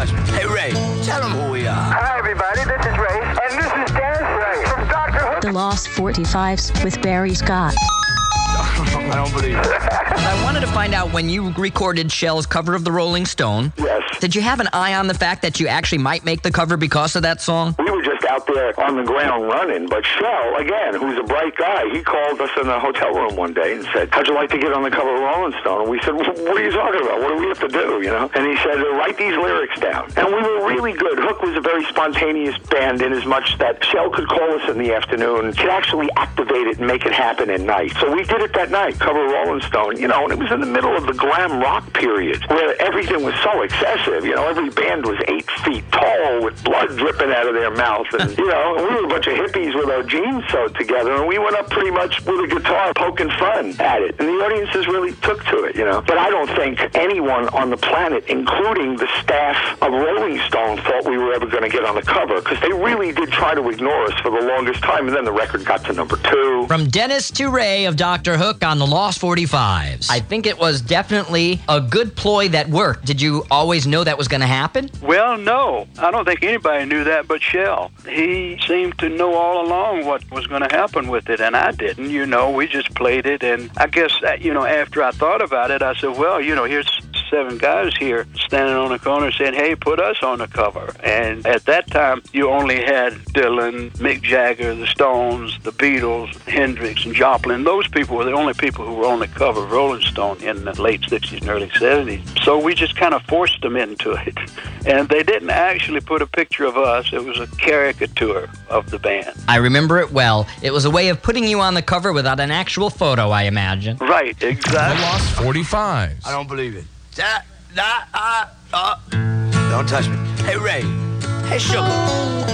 touch me. Hey, Ray, tell them who we are. Hi, everybody. This is Ray. And this is Dennis Ray from Dr. Hook. The Lost 45s with Barry Scott. I don't believe it. I wanted to find out, when you recorded Shell's cover of the Rolling Stone, Yes. did you have an eye on the fact that you actually might make the cover because of that song? We were just out there on the ground running, but Shell, again, who's a bright guy, he called us in the hotel room one day and said, how'd you like to get on the cover of Rolling Stone? And we said, what are you talking about? What do we have to do, you know? And he said, write these lyrics down. And we were really good. Hook was a very spontaneous band in as much that Shell could call us in the afternoon, could actually activate it and make it happen at night. So we did it that night, cover Rolling Stone, you know, and it was in the middle of the glam rock period where everything was so excessive, you know, every band was 8 feet tall with blood dripping out of their mouth, and, you know, and we were a bunch of hippies with our jeans sewed together, and we went up pretty much with a guitar poking fun at it, and the audiences really took to it, you know. But I don't think anyone on the planet, including the staff of Rolling Stone, thought we were ever going to get on the cover, because they really did try to ignore us for the longest time, and then the record got to number 2. From Dennis to Ray of Dr. Hook on the Lost 45s. I think it was definitely a good ploy that worked. Did you always know that was going to happen? Well, no. I don't think anybody knew that but Shell. He seemed to know all along what was going to happen with it, and I didn't. You know, we just played it, and I guess, you know, after I thought about it, I said, well, you know, here's 7 guys here standing on the corner saying, hey, put us on the cover. And at that time, you only had Dylan, Mick Jagger, the Stones, the Beatles, Hendrix, and Joplin. Those people were the only people who were on the cover of Rolling Stone in the late 60s and early 70s. So we just kind of forced them into it. And they didn't actually put a picture of us. It was a caricature of the band. I remember it well. It was a way of putting you on the cover without an actual photo, I imagine. Right, The exactly. Lost 45s. I don't believe it. Don't touch me. Hey, Ray. Hey, Sugar.